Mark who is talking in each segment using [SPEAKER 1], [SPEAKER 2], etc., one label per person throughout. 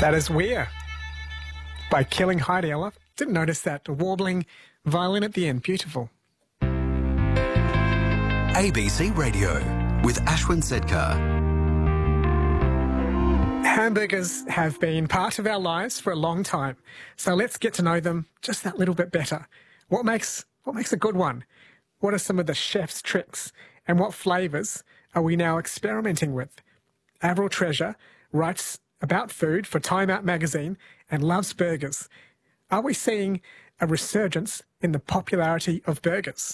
[SPEAKER 1] That is Weir by Killing Heidi. Didn't notice that warbling violin at the end. Beautiful.
[SPEAKER 2] ABC Radio with Ashwin Sedkar.
[SPEAKER 1] Hamburgers have been part of our lives for a long time, so let's get to know them just that little bit better. What makes a good one? What are some of the chef's tricks? And what flavours are we now experimenting with? Avril Treasure writes about food for Time Out magazine and loves burgers. Are we seeing a resurgence in the popularity of burgers?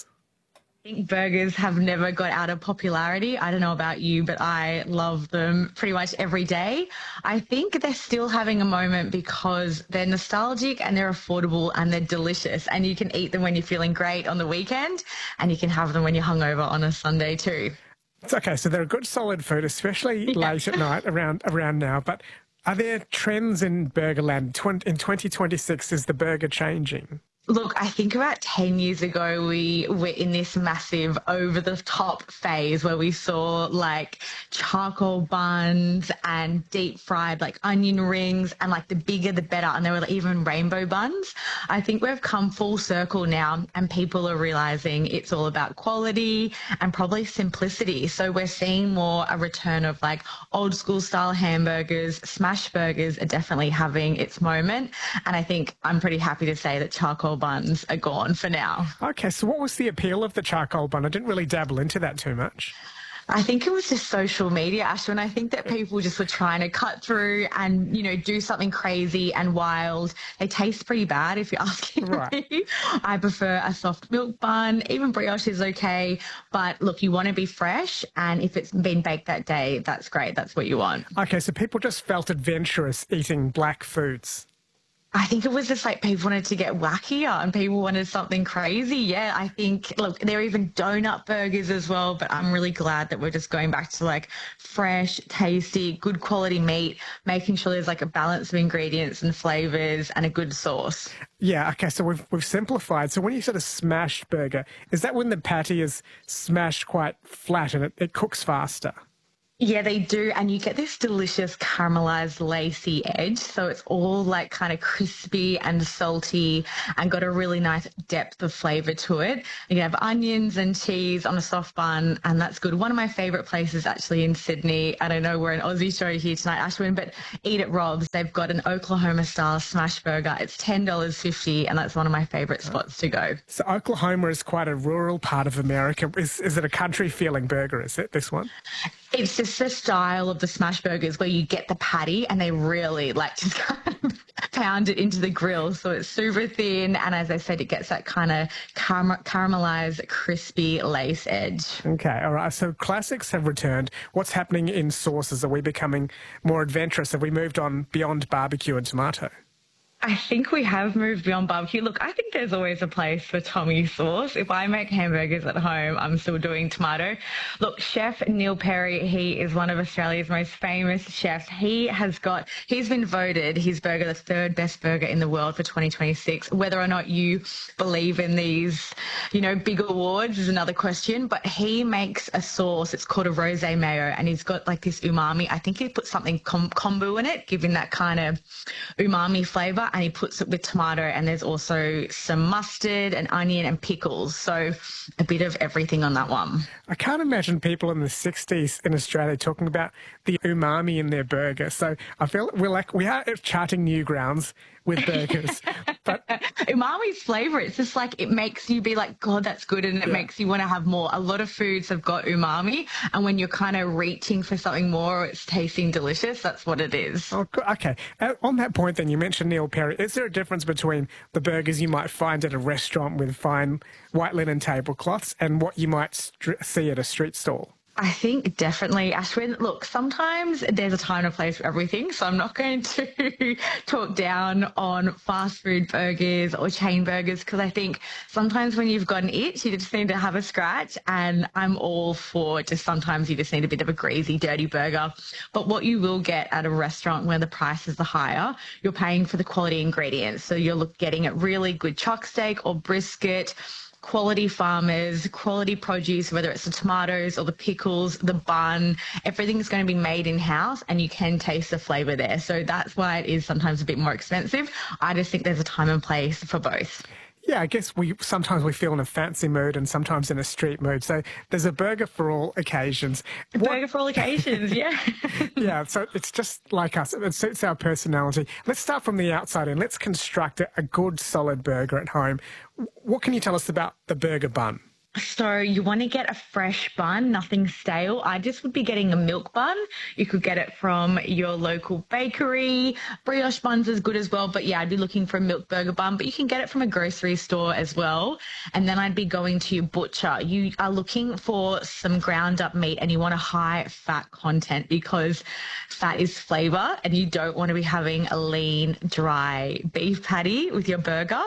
[SPEAKER 3] I think burgers have never got out of popularity. I don't know about you, but I love them pretty much every day. I think they're still having a moment because they're nostalgic and they're affordable and they're delicious. And you can eat them when you're feeling great on the weekend, and you can have them when you're hungover on a Sunday too.
[SPEAKER 1] It's okay, so they're a good solid food, especially late at night around now. But are there trends in Burgerland? In 2026, is the burger changing?
[SPEAKER 3] Look, I think about 10 years ago, we were in this massive over-the-top phase where we saw like charcoal buns and deep fried like onion rings, and like the bigger the better, and there were even rainbow buns. I think we've come full circle now and people are realising it's all about quality and probably simplicity. So we're seeing more a return of like old school style hamburgers. Smash burgers are definitely having its moment, and I think I'm pretty happy to say that charcoal buns are gone for now.
[SPEAKER 1] Okay, so what was the appeal of the charcoal bun? I didn't really dabble into that too much.
[SPEAKER 3] I think it was just social media, Ashwin. I think that people just were trying to cut through and, you know, do something crazy and wild. They taste pretty bad if you're asking me. I prefer a soft milk bun. Even brioche is okay. But look, you want to be fresh, and if it's been baked that day, that's great. That's what you want.
[SPEAKER 1] Okay, so people just felt adventurous eating black foods.
[SPEAKER 3] I think it was just like people wanted to get wackier and people wanted something crazy. Yeah, I think, look, there are even donut burgers as well, but I'm really glad that we're just going back to like fresh, tasty, good quality meat, making sure there's like a balance of ingredients and flavours and a good sauce.
[SPEAKER 1] Yeah, okay, so we've simplified. So when you said a smashed burger, is that when the patty is smashed quite flat and it cooks faster?
[SPEAKER 3] Yeah, they do. And you get this delicious caramelized lacy edge. So it's all like kind of crispy and salty and got a really nice depth of flavour to it. You can have onions and cheese on a soft bun, and that's good. One of my favourite places actually in Sydney, I don't know, we're an Aussie show here tonight, Ashwin, but Eat at Rob's. They've got an Oklahoma style smash burger. It's $10.50, and that's one of my favourite spots to go.
[SPEAKER 1] So Oklahoma is quite a rural part of America. Is it a country feeling burger, is it, this one?
[SPEAKER 3] It's just the style of the smash burgers where you get the patty and they really like just kind of pound it into the grill. So it's super thin, and as I said, it gets that kind of caramelized, crispy lace edge.
[SPEAKER 1] Okay, all right. So classics have returned. What's happening in sauces? Are we becoming more adventurous? Have we moved on beyond barbecue and tomato?
[SPEAKER 3] I think we have moved beyond barbecue. Look, I think there's always a place for Tommy sauce. If I make hamburgers at home, I'm still doing tomato. Look, Chef Neil Perry, he is one of Australia's most famous chefs. He's been voted his burger the third best burger in the world for 2026. Whether or not you believe in these, you know, big awards is another question, but he makes a sauce. It's called a rosé mayo, and he's got like this umami. I think he put something kombu in it, giving that kind of umami flavour. And he puts it with tomato, and there's also some mustard and onion and pickles. So a bit of everything on that one.
[SPEAKER 1] I can't imagine people in the 60s in Australia talking about the umami in their burger. So I feel we are charting new grounds with burgers. But
[SPEAKER 3] umami's flavour, it's just like it makes you be like, God, that's good, and it makes you want to have more. A lot of foods have got umami, and when you're kind of reaching for something more, it's tasting delicious. That's what it is.
[SPEAKER 1] Oh, okay. On that point then, you mentioned Neil Perry. Is there a difference between the burgers you might find at a restaurant with fine white linen tablecloths and what you might see at a street stall?
[SPEAKER 3] I think definitely, Ashwin. Look, sometimes there's a time and a place for everything, so I'm not going to talk down on fast food burgers or chain burgers, because I think sometimes when you've got an itch, you just need to have a scratch, and I'm all for just sometimes you just need a bit of a greasy, dirty burger. But what you will get at a restaurant where the prices are higher, you're paying for the quality ingredients. So you're getting a really good chuck steak or brisket, quality farmers, quality produce, whether it's the tomatoes or the pickles, the bun, everything's going to be made in-house and you can taste the flavour there. So that's why it is sometimes a bit more expensive. I just think there's a time and place for both.
[SPEAKER 1] Yeah, I guess sometimes we feel in a fancy mood and sometimes in a street mood. So there's a burger for all occasions.
[SPEAKER 3] Burger for all occasions, yeah.
[SPEAKER 1] Yeah, so it's just like us. It suits our personality. Let's start from the outside and let's construct a good, solid burger at home. What can you tell us about the burger bun?
[SPEAKER 3] So you want to get a fresh bun, nothing stale. I just would be getting a milk bun. You could get it from your local bakery. Brioche buns is good as well. But yeah, I'd be looking for a milk burger bun. But you can get it from a grocery store as well. And then I'd be going to your butcher. You are looking for some ground up meat and you want a high fat content because fat is flavour and you don't want to be having a lean, dry beef patty with your burger.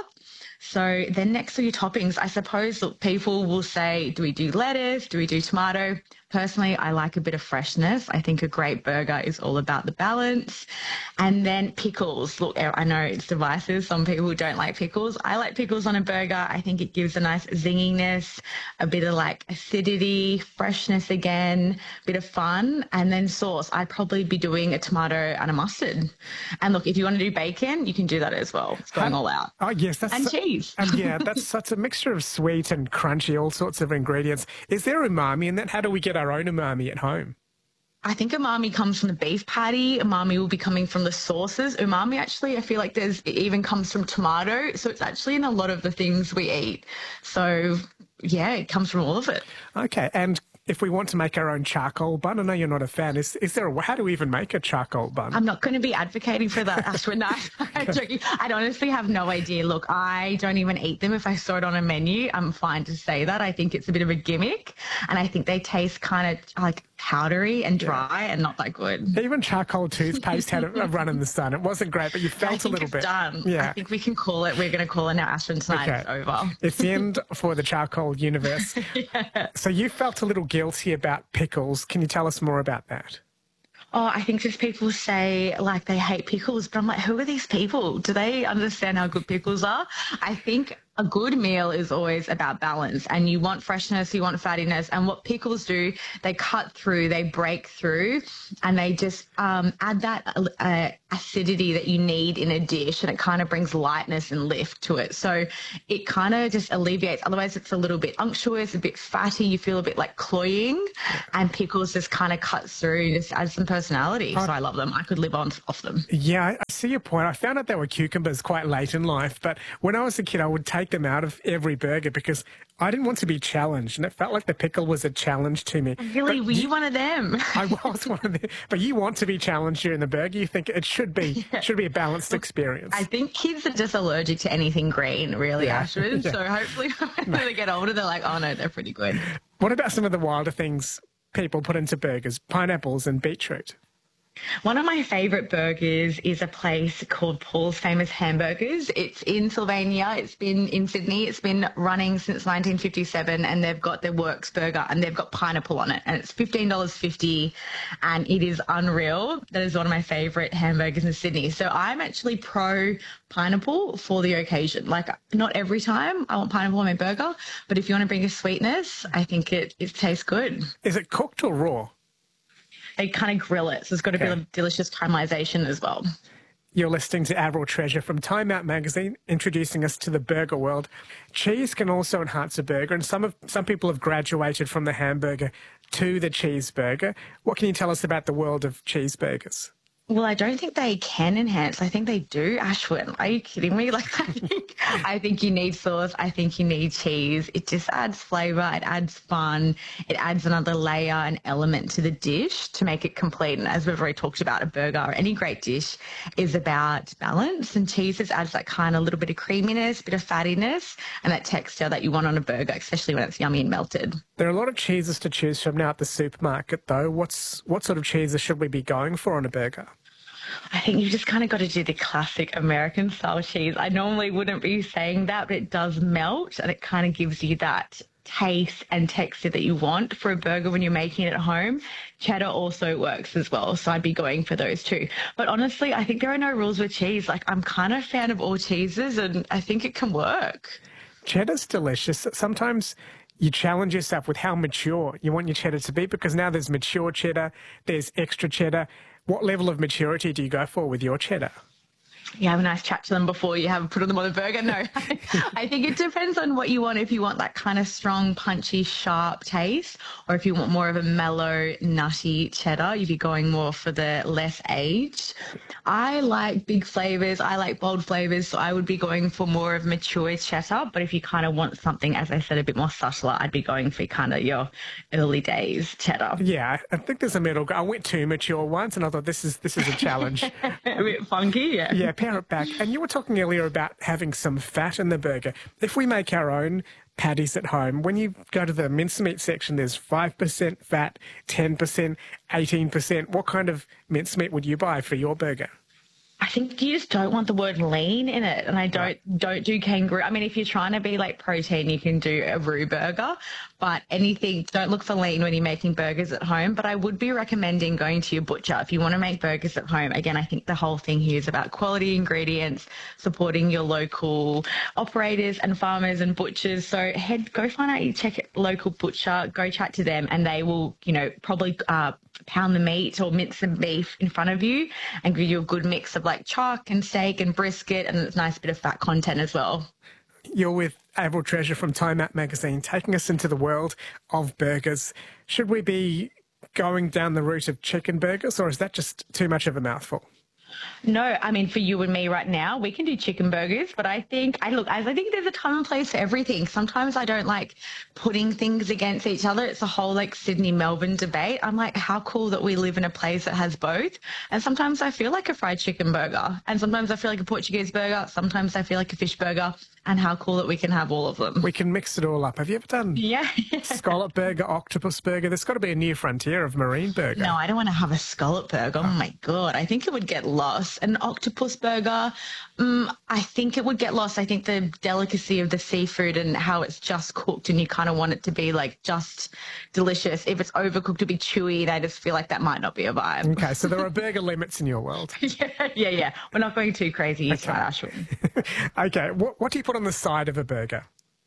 [SPEAKER 3] So then next to your toppings, I suppose, look, people will say, do we do lettuce? Do we do tomato? Personally, I like a bit of freshness. I think a great burger is all about the balance. And then pickles. Look, I know it's divisive. Some people don't like pickles. I like pickles on a burger. I think it gives a nice zinginess, a bit of like acidity, freshness again, a bit of fun. And then sauce. I'd probably be doing a tomato and a mustard. And look, if you want to do bacon, you can do that as well. It's going all out.
[SPEAKER 1] Oh, yes.
[SPEAKER 3] And cheese.
[SPEAKER 1] And yeah, that's such a mixture of sweet and crunchy, all sorts of ingredients. Is there umami in that? How do we get our own umami at home?
[SPEAKER 3] I think umami comes from the beef patty. Umami will be coming from the sauces. Umami, actually, I feel like it even comes from tomato. So it's actually in a lot of the things we eat. So, yeah, it comes from all of it.
[SPEAKER 1] Okay. And if we want to make our own charcoal bun, I know you're not a fan. How do we even make a charcoal bun?
[SPEAKER 3] I'm not going to be advocating for that, Ashwin. No, I'm joking. I'd honestly have no idea. Look, I don't even eat them. If I saw it on a menu, I'm fine to say that. I think it's a bit of a gimmick. And I think they taste kind of like powdery and dry and not that good.
[SPEAKER 1] Even charcoal toothpaste had a run in the sun. It wasn't great, but you felt a little bit.
[SPEAKER 3] Done.
[SPEAKER 1] Yeah.
[SPEAKER 3] I think we can call it. We're going to call it now, Ashwin. Tonight it's over.
[SPEAKER 1] It's the end for the charcoal universe. Yeah. So you felt a little guilty about pickles. Can you tell us more about that?
[SPEAKER 3] Oh, I think just people say like they hate pickles, but I'm like, who are these people? Do they understand how good pickles are? I think a good meal is always about balance, and you want freshness, you want fattiness, and what pickles do, they cut through, they break through, and they just add that acidity that you need in a dish, and it kind of brings lightness and lift to it. So it kind of just alleviates. Otherwise, it's a little bit unctuous, a bit fatty. You feel a bit like cloying, and pickles just kind of cuts through, just adds some personality. So I love them. I could live off them.
[SPEAKER 1] Yeah, I see your point. I found out they were cucumbers quite late in life, but when I was a kid, I would take them out of every burger because I didn't want to be challenged, and it felt like the pickle was a challenge to me.
[SPEAKER 3] Really? Were you one of them?
[SPEAKER 1] I was one of them. But you want to be challenged during the burger. You think it should be a balanced experience.
[SPEAKER 3] I think kids are just allergic to anything green, really, Ashwin. Yeah. So hopefully when they get older, they're like, oh no, they're pretty good.
[SPEAKER 1] What about some of the wilder things people put into burgers? Pineapples and beetroot.
[SPEAKER 3] One of my favourite burgers is a place called Paul's Famous Hamburgers. It's in Sylvania. It's been in Sydney. It's been running since 1957, and they've got their Works burger and they've got pineapple on it, and it's $15.50, and it is unreal. That is one of my favourite hamburgers in Sydney. So I'm actually pro pineapple for the occasion. Like, not every time I want pineapple on my burger, but if you want to bring a sweetness, I think it tastes good.
[SPEAKER 1] Is it cooked or raw?
[SPEAKER 3] They kind of grill it, so it's got a bit of delicious caramelization as well.
[SPEAKER 1] You're listening to Avril Treasure from Time Out magazine, introducing us to the burger world. Cheese can also enhance a burger, and some people have graduated from the hamburger to the cheeseburger. What can you tell us about the world of cheeseburgers?
[SPEAKER 3] Well, I don't think they can enhance. I think they do, Ashwin. Are you kidding me? Like, I think you need sauce. I think you need cheese. It just adds flavour. It adds fun. It adds another layer and element to the dish to make it complete. And as we've already talked about, a burger or any great dish is about balance. And cheese just adds that kind of little bit of creaminess, bit of fattiness, and that texture that you want on a burger, especially when it's yummy and melted. There
[SPEAKER 1] are a lot of cheeses to choose from now at the supermarket, though. What sort of cheeses should we be going for on a burger?
[SPEAKER 3] I think you've just kind of got to do the classic American style cheese. I normally wouldn't be saying that, but it does melt and it kind of gives you that taste and texture that you want for a burger when you're making it at home. Cheddar also works as well, so I'd be going for those too. But honestly, I think there are no rules with cheese. Like, I'm kind of a fan of all cheeses, and I think it can work.
[SPEAKER 1] Cheddar's delicious. Sometimes you challenge yourself with how mature you want your cheddar to be, because now there's mature cheddar, there's extra cheddar. What level of maturity do you go for with your cheddar?
[SPEAKER 3] You have a nice chat to them before you have put them on a burger. No, I think it depends on what you want. If you want that kind of strong, punchy, sharp taste, or if you want more of a mellow, nutty cheddar, you'd be going more for the less aged. I like big flavors. I like bold flavors. So I would be going for more of mature cheddar. But if you kind of want something, as I said, a bit more subtler, I'd be going for kind of your early days cheddar.
[SPEAKER 1] Yeah, I think there's a middle. I went too mature once and I thought this is a challenge.
[SPEAKER 3] A bit funky, yeah.
[SPEAKER 1] Yeah, pare it back. And you were talking earlier about having some fat in the burger. If we make our own patties at home, when you go to the mincemeat section, there's 5% fat, 10%, 18%. What kind of mincemeat would you buy for your burger?
[SPEAKER 3] I think you just don't want the word lean in it, and I don't do kangaroo. I mean, if you're trying to be like protein, you can do a roux burger, but anything, don't look for lean when you're making burgers at home. But I would be recommending going to your butcher if you want to make burgers at home. Again, I think the whole thing here is about quality ingredients, supporting your local operators and farmers and butchers. So go find out, you check a local butcher, go chat to them, and they will, probably pound the meat or mince some beef in front of you and give you a good mix of like chuck and steak and brisket, and it's a nice bit of fat content as well.
[SPEAKER 1] You're with Avril Treasure from Time Out magazine, taking us into the world of burgers. Should we be going down the route of chicken burgers, or is that just too much of a mouthful?
[SPEAKER 3] No, I mean, for you and me right now, we can do chicken burgers, but I think there's a time and place for everything. Sometimes I don't like putting things against each other. It's a whole like Sydney-Melbourne debate. I'm like, how cool that we live in a place that has both. And sometimes I feel like a fried chicken burger, and sometimes I feel like a Portuguese burger. Sometimes I feel like a fish burger, and how cool that we can have all of them.
[SPEAKER 1] We can mix it all up. Have you ever done scallop burger, octopus burger? There's got to be a new frontier of marine burger.
[SPEAKER 3] No, I don't want to have a scallop burger. Oh my God. I think it would get lost. An octopus burger, I think it would get lost. I think the delicacy of the seafood and how it's just cooked, and you kind of want it to be like just delicious. If it's overcooked to be chewy, I just feel like that might not be a vibe.
[SPEAKER 1] Okay, so there are burger limits in your world.
[SPEAKER 3] Yeah. We're not going too crazy.
[SPEAKER 1] Okay.
[SPEAKER 3] Ashwin.
[SPEAKER 1] Okay, what do you put on the side of a burger?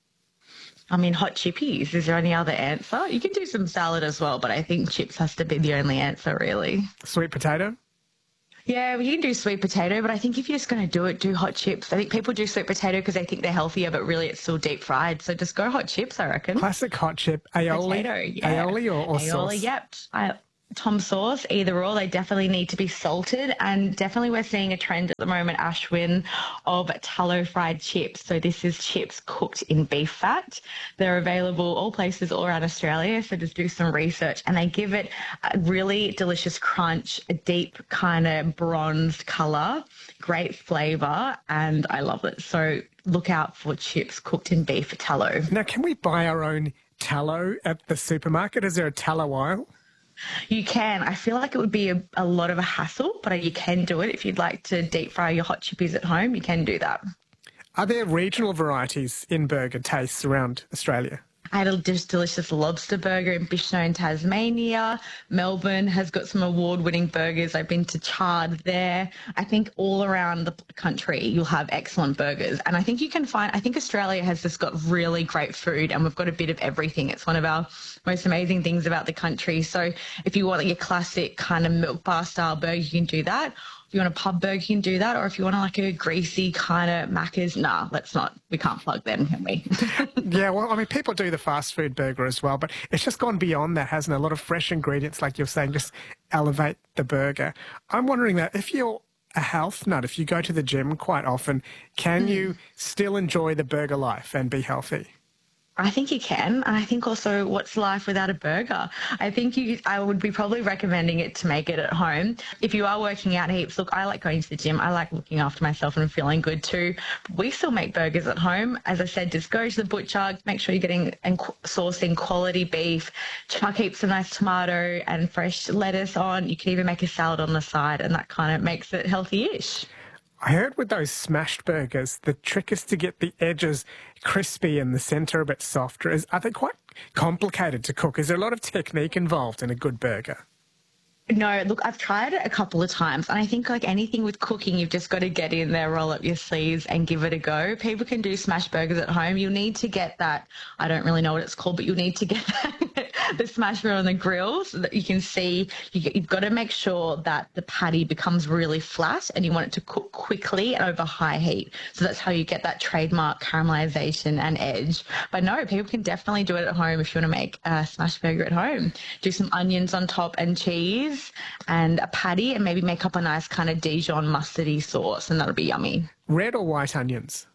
[SPEAKER 3] I mean, hot chippies. Is there any other answer? You can do some salad as well, but I think chips has to be the only answer, really.
[SPEAKER 1] Sweet potato?
[SPEAKER 3] Yeah, you can do sweet potato, but I think if you're just going to do it, do hot chips. I think people do sweet potato because they think they're healthier, but really it's still deep fried. So just go hot chips, I reckon.
[SPEAKER 1] Classic hot chip. Aioli?
[SPEAKER 3] Potato, yeah.
[SPEAKER 1] Aioli or sauce?
[SPEAKER 3] Aioli, yep. Tom sauce, either or. They definitely need to be salted, and definitely we're seeing a trend at the moment, Ashwin, of tallow fried chips. So this is chips cooked in beef fat. They're available all places all around Australia, so just do some research, and they give it a really delicious crunch, a deep kind of bronzed colour, great flavour, and I love it. So look out for chips cooked in beef tallow.
[SPEAKER 1] Now, can we buy our own tallow at the supermarket? Is there a tallow aisle?
[SPEAKER 3] You can. I feel like it would be a lot of a hassle, but you can do it. If you'd like to deep fry your hot chippies at home, you can do that.
[SPEAKER 1] Are there regional varieties in burger tastes around Australia?
[SPEAKER 3] I had a delicious lobster burger in Bishno, Tasmania. Melbourne has got some award-winning burgers. I've been to Chard there. I think all around the country you'll have excellent burgers. And I think Australia has just got really great food, and we've got a bit of everything. It's one of our most amazing things about the country. So if you want your classic kind of milk bar style burger, you can do that. If you want a pub burger, you can do that. Or if you want like a greasy kind of Macca's, let's not. We can't plug them, can we?
[SPEAKER 1] Yeah, well, I mean, people do the fast food burger as well, but it's just gone beyond that, hasn't it? A lot of fresh ingredients, like you're saying, just elevate the burger. I'm wondering that if you're a health nut, if you go to the gym quite often, can you still enjoy the burger life and be healthy?
[SPEAKER 3] I think you can. And I think also, what's life without a burger? I think I would be probably recommending it to make it at home. If you are working out heaps, look, I like going to the gym. I like looking after myself and feeling good too. We still make burgers at home. As I said, just go to the butcher, make sure you're getting and sourcing quality beef, chuck heaps of nice tomato and fresh lettuce on. You can even make a salad on the side, and that kind of makes it healthy-ish.
[SPEAKER 1] I heard with those smashed burgers, the trick is to get the edges crispy and the centre a bit softer. Are they quite complicated to cook? Is there a lot of technique involved in a good burger?
[SPEAKER 3] No, look, I've tried it a couple of times, and I think like anything with cooking, you've just got to get in there, roll up your sleeves, and give it a go. People can do smash burgers at home. You'll need to get that. I don't really know what it's called, but you'll need to get that, the smasher on the grill so that you can see. You've got to make sure that the patty becomes really flat, and you want it to cook quickly and over high heat. So that's how you get that trademark caramelization and edge. But no, people can definitely do it at home if you want to make a smash burger at home. Do some onions on top and cheese and a patty, and maybe make up a nice kind of Dijon mustardy sauce, and that'll be yummy.
[SPEAKER 1] Red or white onions?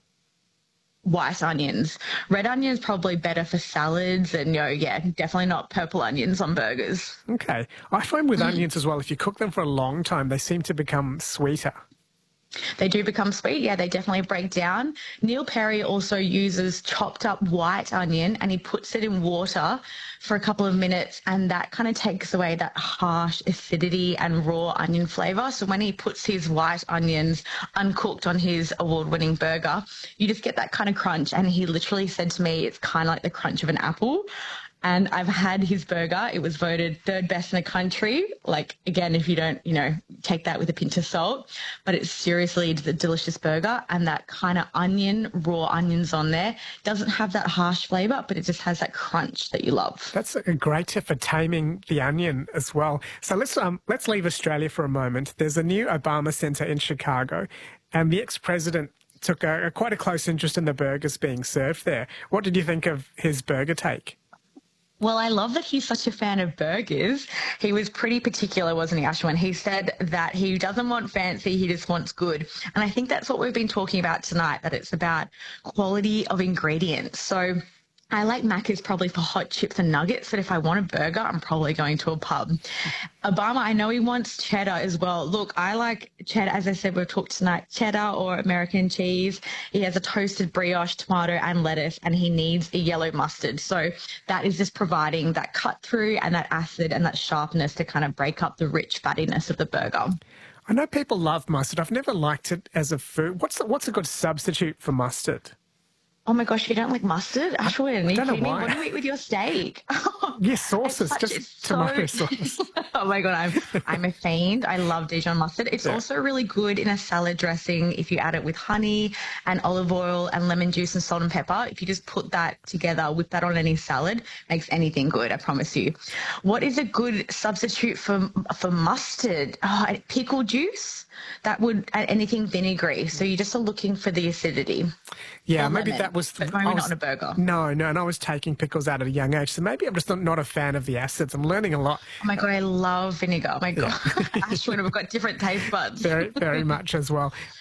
[SPEAKER 3] White onions. Red onions probably better for salads, and definitely not purple onions on burgers.
[SPEAKER 1] Okay. I find with onions as well, if you cook them for a long time, they seem to become sweeter.
[SPEAKER 3] They do become sweet. Yeah, they definitely break down. Neil Perry also uses chopped up white onion, and he puts it in water for a couple of minutes, and that kind of takes away that harsh acidity and raw onion flavor. So when he puts his white onions uncooked on his award-winning burger, you just get that kind of crunch. And he literally said to me, it's kind of like the crunch of an apple. And I've had his burger. It was voted third best in the country. Like, again, if you don't, take that with a pinch of salt. But it's seriously a delicious burger. And that kind of raw onions on there, doesn't have that harsh flavour, but it just has that crunch that you love.
[SPEAKER 1] That's a great tip for taming the onion as well. So let's leave Australia for a moment. There's a new Obama Centre in Chicago, and the ex-president took quite a close interest in the burgers being served there. What did you think of his burger take?
[SPEAKER 3] Well, I love that he's such a fan of burgers. He was pretty particular, wasn't he, Ashwin? He said that he doesn't want fancy, he just wants good. And I think that's what we've been talking about tonight, that it's about quality of ingredients. So I like Macca's probably for hot chips and nuggets, but if I want a burger, I'm probably going to a pub. Obama, I know he wants cheddar as well. Look, I like cheddar. As I said, we've talked tonight, cheddar or American cheese. He has a toasted brioche, tomato and lettuce, and he needs a yellow mustard. So that is just providing that cut through and that acid and that sharpness to kind of break up the rich fattiness of the burger.
[SPEAKER 1] I know people love mustard. I've never liked it as a food. What's a good substitute for mustard?
[SPEAKER 3] Oh my gosh, you don't like mustard? Ashwin,
[SPEAKER 1] I don't know why.
[SPEAKER 3] What do you eat with your steak?
[SPEAKER 1] Yes, sauces, just tomato sauce.
[SPEAKER 3] Oh my God, I'm a fiend. I love Dijon mustard. It's also really good in a salad dressing if you add it with honey and olive oil and lemon juice and salt and pepper. If you just put that together, whip that on any salad, makes anything good, I promise you. What is a good substitute for mustard? Pickle juice? That would add anything vinegary. So you just are looking for the acidity.
[SPEAKER 1] Yeah, maybe that was...
[SPEAKER 3] But maybe not in a burger.
[SPEAKER 1] No, and I was taking pickles out at a young age, so maybe I'm just not a fan of the acids. I'm learning a lot.
[SPEAKER 3] Oh my God, I love vinegar. Oh my God. Ashwin, we've got different taste buds.
[SPEAKER 1] Very, very much as well.